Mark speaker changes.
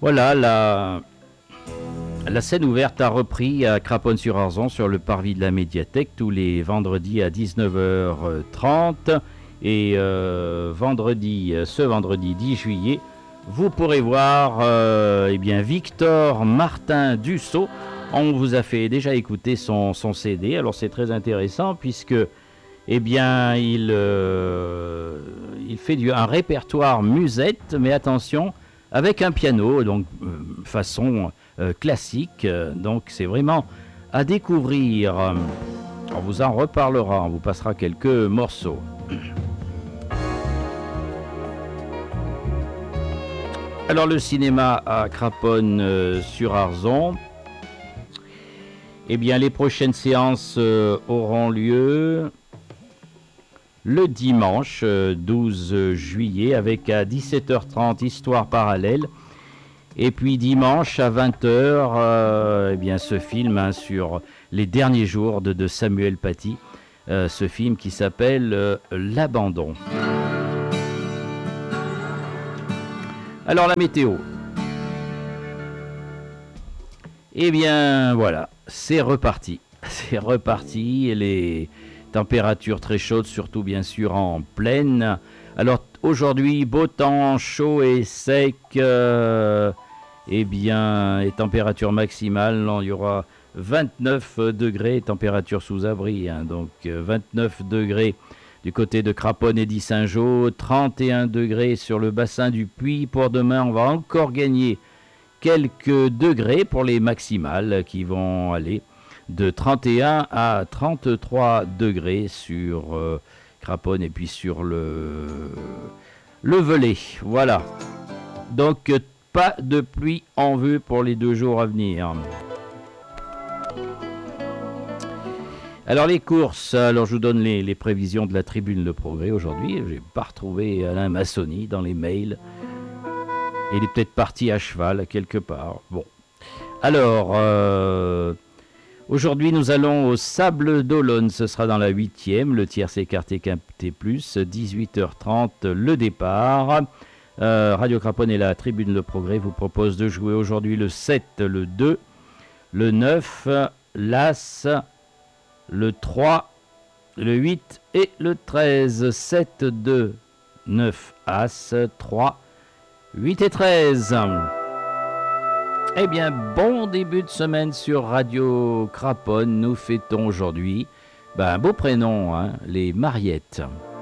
Speaker 1: Voilà, la scène ouverte a repris à Craponne-sur-Arzon sur le parvis de la médiathèque tous les vendredis à 19h30 et ce vendredi 10 juillet, vous pourrez voir Victor Martin Dussault. On vous a fait déjà écouter son CD, alors c'est très intéressant puisque il fait un répertoire musette, mais attention, avec un piano, donc façon classique, donc c'est vraiment à découvrir. On vous en reparlera, on vous passera quelques morceaux. Alors le cinéma à Craponne-sur-Arzon, les prochaines séances auront lieu le dimanche 12 juillet avec à 17h30 Histoire parallèle. Et puis dimanche à 20h, ce film sur les derniers jours de Samuel Paty, ce film qui s'appelle L'Abandon. Alors la météo. Voilà, c'est reparti. C'est reparti, les températures très chaudes, surtout bien sûr en plaine. Alors aujourd'hui, beau temps, chaud et sec, et température maximale, il y aura 29 degrés, température sous abri, donc 29 degrés du côté de Craponne et d'Issingeau, 31 degrés sur le bassin du Puy. Pour demain, on va encore gagner quelques degrés pour les maximales qui vont aller de 31 à 33 degrés sur Craponne et puis sur le Velay. Voilà. Donc, pas de pluie en vue pour les 2 jours à venir. Alors les courses, je vous donne les prévisions de la Tribune Le Progrès aujourd'hui. Je n'ai pas retrouvé Alain Massoni dans les mails. Il est peut-être parti à cheval quelque part. Bon. Alors, aujourd'hui nous allons au Sable d'Olonne. Ce sera dans la 8e. Le tierce écarté quinté plus. 18h30 le départ. Radio Craponne et la Tribune Le Progrès vous propose de jouer aujourd'hui le 7, le 2, le 9, l'As, le 3, le 8 et le 13. 7, 2, 9, As, 3, 8 et 13. Bon début de semaine sur Radio Craponne. Nous fêtons aujourd'hui un beau prénom, les Mariettes.